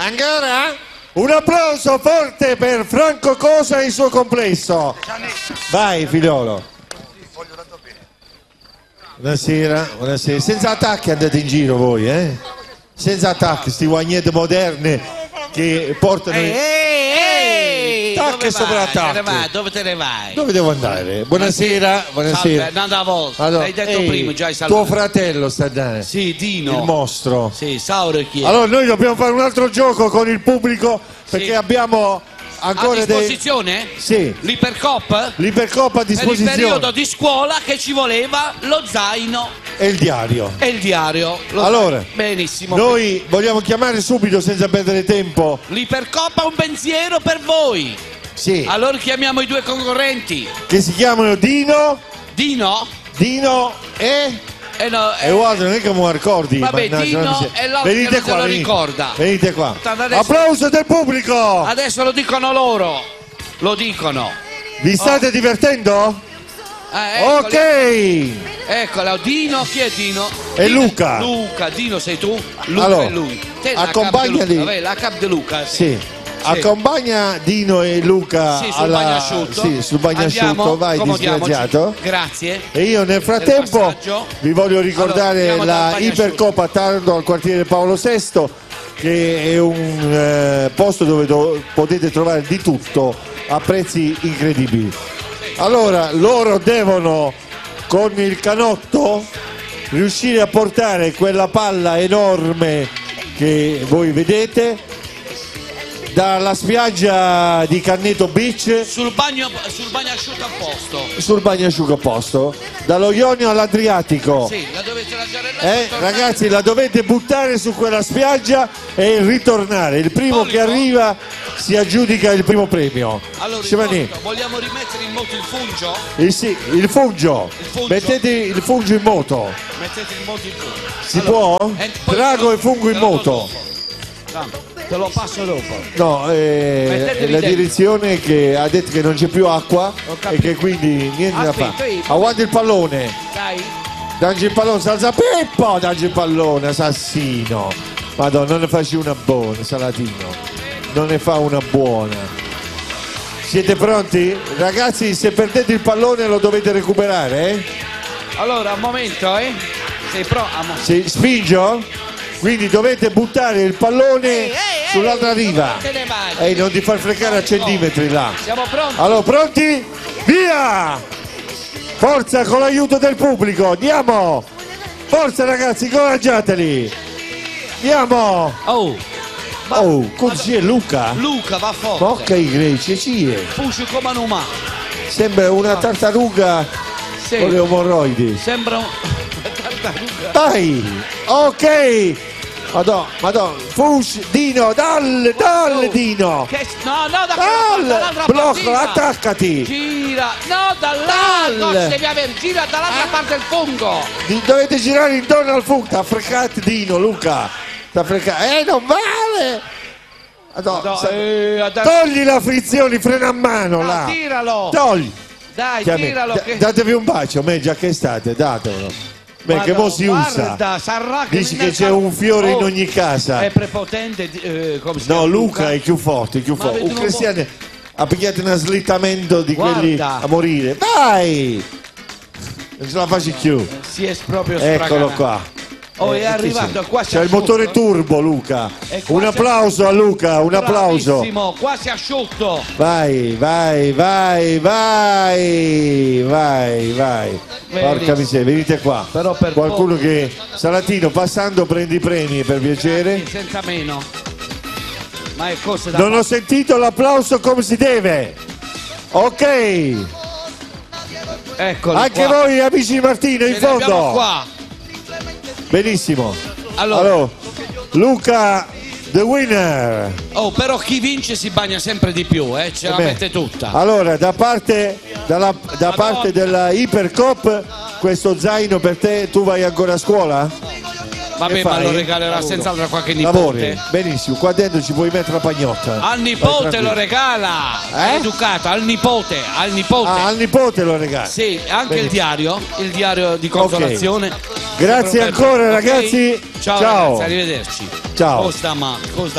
Ancora? Un applauso forte per Franco Cosa e il suo complesso. Vai, figliolo. Buonasera, buonasera. Senza attacchi andate in giro voi, eh? Senza attacchi, sti guagnette moderne che portano... Attacchi sopra attacchi. Dove te ne vai? Dove devo andare? Buonasera, buonasera. Salve, una volta. Allora, L'hai detto prima, già hai salvato. tuo fratello sta da... Sì, Dino. Il mostro. Sì, Sauro chi è? Allora noi dobbiamo fare un altro gioco con il pubblico perché Sì. abbiamo ancora a disposizione? Sì. L'Ipercop? L'Ipercop a Per il disposizione. periodo di scuola che ci voleva lo zaino E il diario. e il diario. Allora, benissimo. Noi vogliamo chiamare subito senza perdere tempo. L'Ipercop ha un pensiero per voi. Sì. Allora chiamiamo i due concorrenti. Che si chiamano Dino e... no, E guarda, non è che me lo ricordi. Vabbè, mannaggia, Dino non mi è l'altro venite che non qua, se lo venite. ricorda. Venite qua. Adesso- Applauso del pubblico. Adesso lo dicono loro. Lo dicono. Vi state divertendo? Eccoli. Ok. Eccolo, Dino, chi è Dino? E Dino- Luca. Luca, Dino sei tu? Luca Allora, è lui. Te accompagnali. La cap de Luca. Sì. Accompagna Dino e Luca Sì, sul bagnasciutto. Sì, sul bagnasciutto. Andiamo, Vai, accomodiamoci. disgraziato. Grazie. E io nel frattempo passaggio. vi voglio ricordare Allora, andiamo dal la bagnasciutto. Ipercop a Taranto al quartiere Paolo VI, che è un posto dove potete trovare di tutto a prezzi incredibili. Allora loro devono con il canotto riuscire a portare quella palla enorme che voi vedete dalla spiaggia di Canneto Beach Sul bagnasciutto a posto. sul bagnasciuga a posto, dallo Ionio all'Adriatico. Sì, la dovete raggiungere. Ragazzi, la dovete buttare su quella spiaggia e ritornare. Il primo che arriva si aggiudica il primo premio. Allora, Simani. vogliamo rimettere in moto il fungio? Sì, il fungio. fungio. Mettete il fungio in moto. Mettete in moto il fungio. Si può? poi Trago e fungo in te lo do moto. dopo. Te lo passo dopo. No, Mettetevi la dentro. direzione che ha detto che non c'è più acqua Ho e capito. che quindi niente da Aspetta, fare. io- Aguanta il pallone. Dai. Dagli il pallone, salza Pippo, dagli il pallone, assassino. Madonna, non ne facci una buona, Salatino. Non ne fa una buona. Siete pronti? Ragazzi, se perdete il pallone lo dovete recuperare, eh? Allora, un momento, Sei pronto? Se spingo? Quindi dovete buttare il pallone sull'altra riva. Te ne vai. Ehi, non ti far fregare a centimetri là. Siamo pronti? Allora, pronti? Via! Forza con l'aiuto del pubblico, andiamo! Forza ragazzi, incoraggiateli! Andiamo! Oh, Oh, così è Luca? Luca va forte. Bocca i greci, sì, Pusci come un umano. sembra una tartaruga Sì. con le omorroidi. Sembra un tartaruga. Dai! Ok! Madonna, Fush, Dino, dalle Dino! No, dall'altra Blocco, partita. attaccati! Gira. No, dall'altro. Dal. Devi avere. Gira dall'altra parte il fungo. Dovete girare intorno al fungo, t'ha fregato Dino, Luca! T'ha fregato, non vale! Madonna, Adesso. togli la frizione, frena a mano là! Tiralo. Togli! Dai, Chiami- tiralo. che... Datevi un bacio, me già che state, datelo! Beh, che mo si usa! Guarda, sarà che Dici nel che c'è un fiore in ogni casa! È prepotente. Come si No, chiama? Luca è più forte, più Ma forte. vedi, Un non cristiano ha pigliato un slittamento di Guarda. quelli a morire. Vai! Non ce la faccio più. Si è proprio Eccolo spragato. qua. Oh, è arrivato quasi C'è il motore turbo, Luca. Un applauso a Luca, un applauso. Bravissimo, quasi asciutto. Vai. Porca miseria, venite qua. Però per Qualcuno poco. che Salatino passando prendi i premi per piacere. Senza meno. Ma è cosa da Non ho sentito l'applauso come si deve. Ok. Eccolo Anche qua. voi amici di Martino in Ce ne abbiamo fondo. qua. Benissimo. Allora. Luca the winner. Oh, però chi vince si bagna sempre di più, ce la Beh, mette tutta. Allora, da parte della Ipercop, questo zaino per te, tu vai ancora a scuola? Vabbè, che ma fai? lo regalerà senz'altro a qualche Lavori? nipote. Benissimo, qua dentro ci puoi mettere la pagnotta. Al Vai nipote tranquillo. lo regala. È educato, al nipote. Ah, al nipote lo regala. Sì, anche Benissimo. il diario di consolazione. Grazie Sempre ancora ok? ragazzi. Ciao, Ciao. ragazzi, arrivederci. Ciao. Costa